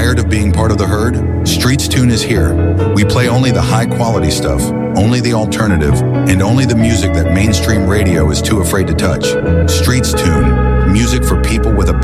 Tired of being part of the herd? Streets Tune is here. We play only the high-quality stuff, only the alternative, and only the music that mainstream radio is too afraid to touch. Streets Tune, music for people with a